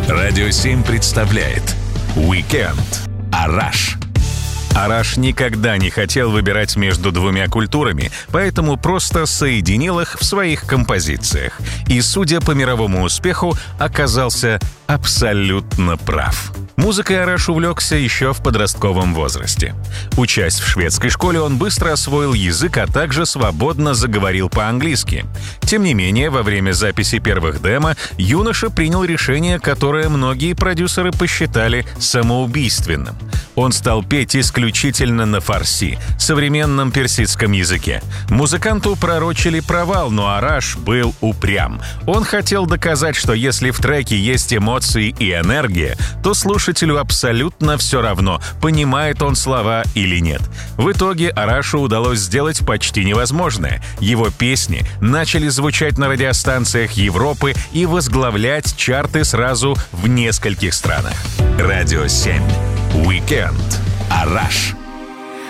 Радио 7 представляет «Уикенд». Араш. Араш никогда не хотел выбирать между двумя культурами, поэтому просто соединил их в своих композициях. И, судя по мировому успеху, оказался абсолютно прав. Музыкой Араш увлекся еще в подростковом возрасте. Учась в шведской школе, он быстро освоил язык, а также свободно заговорил по-английски. Тем не менее, во время записи первых демо юноша принял решение, которое многие продюсеры посчитали самоубийственным. Он стал петь исключительно на фарси, современном персидском языке. Музыканту пророчили провал, но Араш был упрям. Он хотел доказать, что если в треке есть эмоции и энергия, то слушателю абсолютно все равно, понимает он слова или нет. В итоге Арашу удалось сделать почти невозможное. Его песни начали звучать на радиостанциях Европы и возглавлять чарты сразу в нескольких странах. Радио 7. Уикенд. Араш.